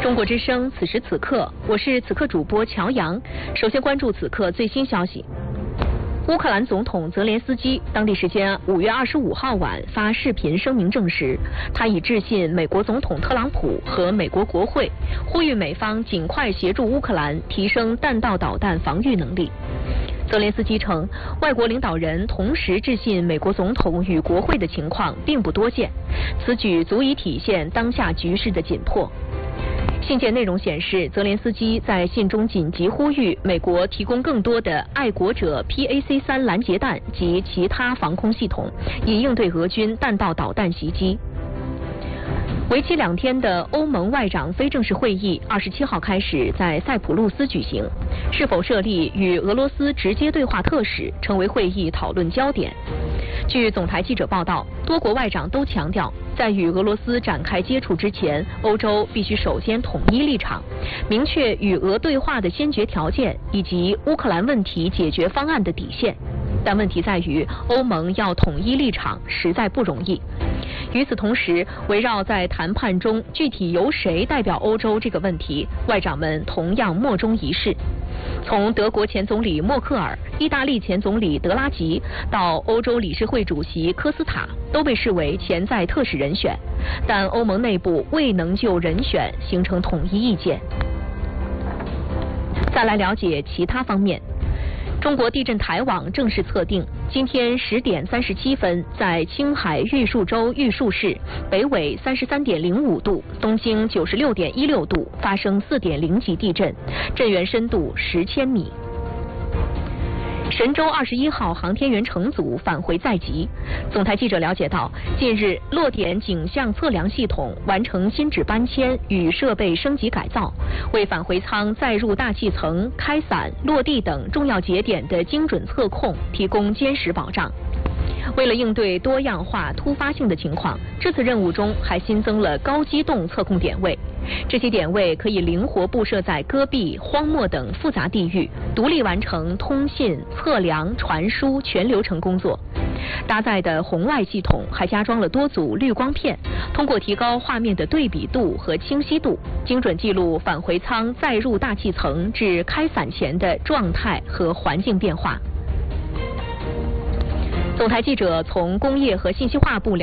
中国之声，此时此刻，我是此刻主播乔阳。首先关注此刻最新消息。乌克兰总统泽连斯基当地时间5月25号晚发视频声明证实，他已致信美国总统特朗普和美国国会，呼吁美方尽快协助乌克兰提升弹道导弹防御能力。泽连斯基称，外国领导人同时致信美国总统与国会的情况并不多见，此举足以体现当下局势的紧迫。信件内容显示，泽连斯基在信中紧急呼吁美国提供更多的爱国者 PAC-3拦截弹及其他防空系统，以应对俄军弹道导弹袭击。为期2天的欧盟外长非正式会议27号开始在塞浦路斯举行，是否设立与俄罗斯直接对话特使成为会议讨论焦点。据总台记者报道，多国外长都强调，在与俄罗斯展开接触之前，欧洲必须首先统一立场，明确与俄对话的先决条件以及乌克兰问题解决方案的底线。但问题在于，欧盟要统一立场实在不容易。与此同时，围绕在谈判中具体由谁代表欧洲这个问题，外长们同样莫衷一是。从德国前总理默克尔、意大利前总理德拉吉到欧洲理事会主席科斯塔，都被视为潜在特使人选，但欧盟内部未能就人选形成统一意见。再来了解其他方面。中国地震台网正式测定，今天10点37分，在青海玉树州玉树市北纬33.05度、东经96.16度发生4.0级地震，震源深度10千米。神舟21号航天员乘组返回在即。总台记者了解到，近日落点景象测量系统完成新址搬迁与设备升级改造，为返回舱载入大气层、开伞、落地等重要节点的精准测控提供坚实保障。为了应对多样化、突发性的情况，这次任务中还新增了高机动测控点位。这些点位可以灵活布设在戈壁、荒漠等复杂地域，独立完成通信、测量、传输全流程工作。搭载的红外系统还加装了多组滤光片，通过提高画面的对比度和清晰度，精准记录返回舱载入大气层至开伞前的状态和环境变化。总台记者从工业和信息化部